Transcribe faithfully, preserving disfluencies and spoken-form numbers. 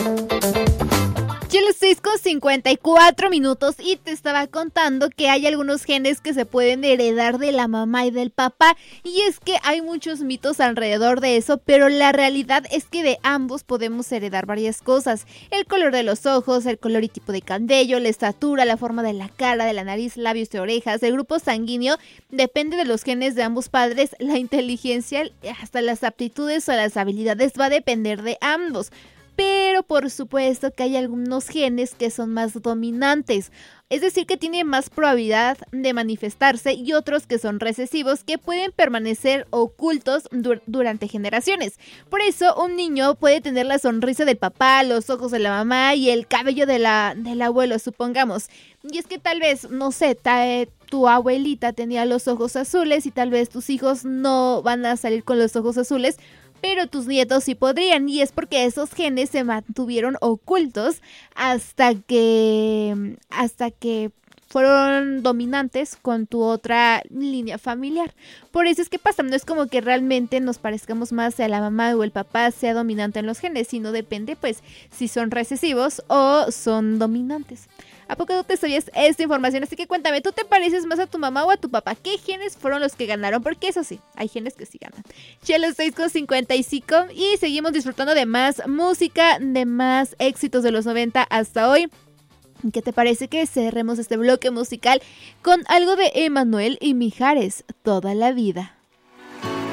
Ya las seis con cincuenta y cuatro minutos y te estaba contando que hay algunos genes que se pueden heredar de la mamá y del papá, y es que hay muchos mitos alrededor de eso, pero la realidad es que de ambos podemos heredar varias cosas: el color de los ojos, el color y tipo de cabello, la estatura, la forma de la cara, de la nariz, labios y orejas, el grupo sanguíneo. Depende de los genes de ambos padres. La inteligencia, hasta las aptitudes o las habilidades, va a depender de ambos. Pero por supuesto que hay algunos genes que son más dominantes, es decir, que tienen más probabilidad de manifestarse, y otros que son recesivos, que pueden permanecer ocultos dur- durante generaciones. Por eso un niño puede tener la sonrisa del papá, los ojos de la mamá y el cabello de la, del abuelo, supongamos. Y es que tal vez, no sé, ta- eh, tu abuelita tenía los ojos azules y tal vez tus hijos no van a salir con los ojos azules, pero tus nietos sí podrían, y es porque esos genes se mantuvieron ocultos hasta que hasta que fueron dominantes con tu otra línea familiar. Por eso es que pasa, no es como que realmente nos parezcamos más a la mamá o el papá sea dominante en los genes, sino depende pues si son recesivos o son dominantes. ¿A poco no te sabías esta información? Así que cuéntame, ¿tú te pareces más a tu mamá o a tu papá? ¿Qué genes fueron los que ganaron? Porque eso sí, hay genes que sí ganan. Ya los seis con cincuenta y cinco y seguimos disfrutando de más música, de más éxitos de los noventa hasta hoy. ¿Qué te parece que cerremos este bloque musical con algo de Emmanuel y Mijares, Toda la Vida?